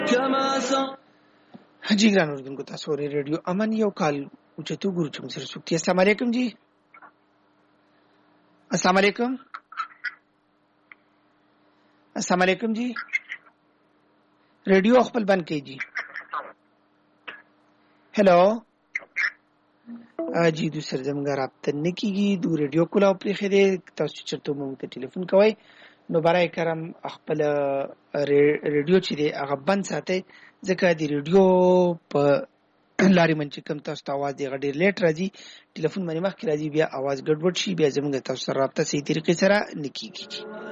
जी ګران اوریدونکو تاسو ورې ریډیو امن یو کال اوچتو ګورو چې موږ سره سوکتي. السلام علیکم جی. السلام علیکم. السلام علیکم جی. ریډیو خپل بند کړئ جی. هلو جی دوسر زموږ رابطه نه کیږي. دو ریډیو کولا پرې خېده تاسو چرته موږ ته ټلیفون کوئ نو برای کرم خپل ریډیو چې دی هغه بند ساتئ ځکه د ریډیو په لارې من چې کوم تاسو ته आवाज دی هغه ډېر لیټ راځي. ټلیفون باندې مخکې راځي بیا आवाज ګډوډ شي بیا زموږ تاسو سره رابطه صحیح طریقې سره نه کیږي.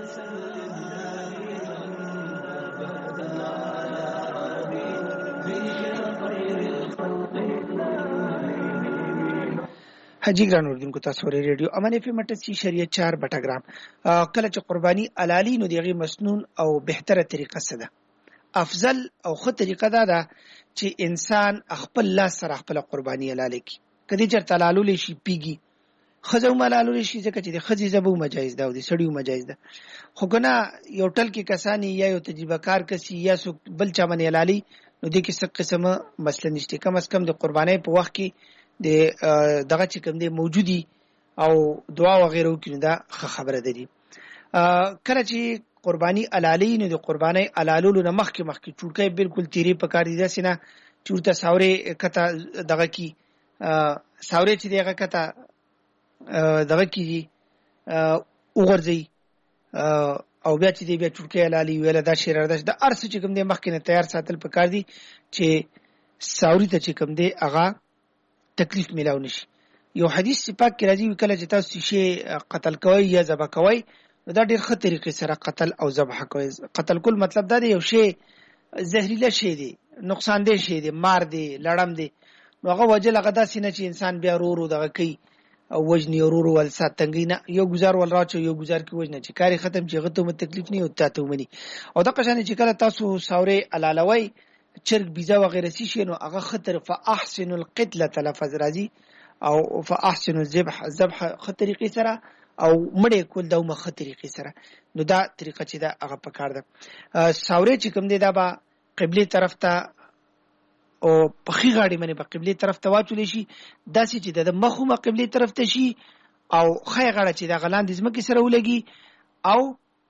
حجی ګران اوریدونکو تاسو ورې ریډیو امن اف ام 88.4 بټاګرام. کله چې قرباني علالي نو دغه مسنون او بهتره طریقه څه ده؟ افضل او خو طریقه ده چې انسان خپل لاس سره خپل قرباني علالي کی. کدي چرته علالول شي پیږي خزو ملالول شي ځکه چې د خزي زبو مجایز ده او د سړیو مجایز ده. خو کنه یو ټل کې کسانی یا یو تجربه کار کسي یا سو بل چا باندې علالي نو د کې څه قسمه مسله نشته. کم از کم د قرباني په وخت کې د دغه چې کوم دی موجودي او دعا وغیرہ وکړي دا خبره ده دي. کله چې قرباني علالي نو د قرباني علالولو نه مخکې چورکای بالکل تیری پکار دي داسې نه چورته ساورې کته دغه کی ساورې چې دغه کته دغه کی وګرځي او بیا چې دی بیا چورکای علالي ویل دا شیر اردش د ارس چې کوم دی مخکې نه تیار ساتل پکار دي چې ساوري ته چې کوم دی هغه تکلیف ملاو نشي. یو حدیث پاک کې راځي کله چې تاسو شي قتل کوي یا ذبح کوي دا ډېر ښه طریقې سره قتل او ذبح کوي. قتل کول مطلب دا دی یو شی زهريله شی دی نقصان دی شی دی مار دی لړم دی نو هغه وجه لغه داسې نه چې انسان بیا ورو دغه کوي او وجنی ورو ول ساتنګي نه یو گزار ول راچو یو گزار کې وجنه چې کاری ختم چې غته مت تکلیف نه او تاسو مني او دا قشانه چې کله تاسو ساوري علالوي چرګ بيزا وغیرہ شي نو هغه خطر فاحسن القتله تلفظ راځي او فاحسن الذبح خطر طریقې سره او مړې کول دا مخ طریقې سره نو دا طریقه چې دا هغه پکار ده. ساوري چې کوم دی دا با قبله طرف ته او پخې غاړي باندې په قبله طرف ته واچول شي داسې چې د مخه قبله طرف ته شي او خې غاړه چې دا غلاند زمکه سره ولګي او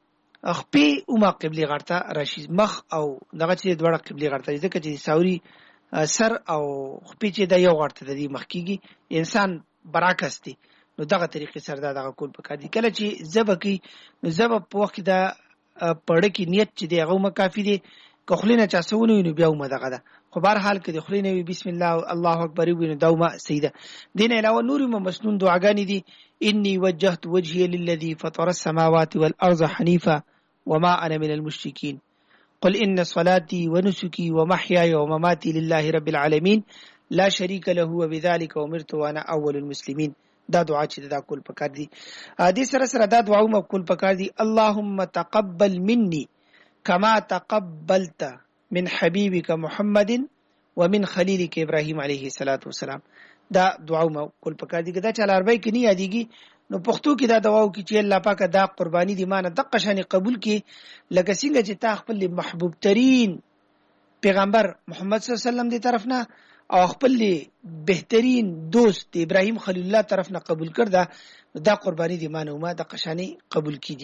خپې اومه قبله غړته راشي مخ او دغه چې دوړه قبله غړته ځکه چې ساوري سر او خپې چې د یو غړته د مخ کیږي انسان برعکس دي نو دغه طریقې سره دغه کول پکار دي. کله چې زبکی نو زب په وخت دا پړه کې نیت چې دغه مکافي دي کخلینه چا سونه نو بیا ومه دغه ده خو بهر حال کې د خلینه وي بسم الله الله اکبر وي نو دومه سیده دین علاوه نور مسنون دعاګانی دي اني وجهت وجهي للذي فطر السماوات والارض حنيفا وما انا من المشركين قل ان صلاتي ونسكي ومحياي ومماتي لله رب العالمين لا شريك له وبذلك امرت وانا اول المسلمين. دا دعا چې دا کول پکار دي. دې سره سره دا دعا مو کول پکار دي اللهم تقبل مني كما تقبلت من حبيبك محمد ومن خليلك ابراهيم عليه الصلاه والسلام. دا دعا مو کول پکار دي دا چل عربی کې نه یادېږي نو پښتو کې دا دعا وکړي چې الله پاک دا قرباني دي مان د قشاني قبول کړي لکه څنګه چې تا خپل محبوب ترين پیغمبر محمد صلی الله علیه وسلم دی طرف نه او خپل بهترین دوست ابراهیم خلیل الله طرف نه قبول کړه دا قرباني دي مان او ما د قشاني قبول کړي.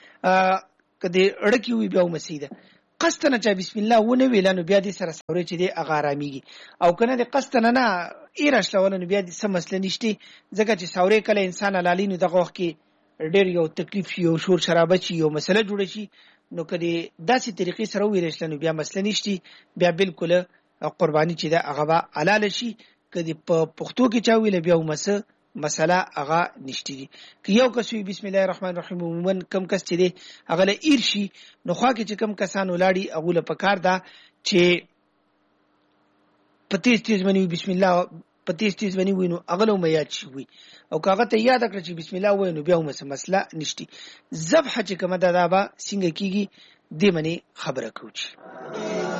کدی اړکی وي بیا مسیده قصتنه چې بسم الله ونه ویلانو بیا دې سره سوري چې دې اغارامیږي او کنه دې قصتنه نه ایرش لولنو بیا دې سم مسله نشته ځکه چې سوري کله انسان علالینو دغه وخت کې ډېر یو تکلیف شي او شور شرابه شي او مسله جوړ شي نو کدی داسې طریقې سره ویرشلنو بیا مسله نشته بیا بالکل قرباني چې دا هغه حلال شي کدی په پښتو کې چا ویل بیا ومسه مسله هغه نشتی دي که یو کس وی بسم الله الرحمن الرحیم عموما کم کس چې دی هغه له ایرشي نو خو کې چې کم کسان ولاړی هغه له پکار دا چې پتیس تیز منی بسم الله پتیس تیز منی وینو هغه له میات شي وي او کاغه ته یاد کړ چې بسم الله وینو بیا مسله نشتی ذبح چې کومه دا با څنګه کیږي دې منی خبره کوي.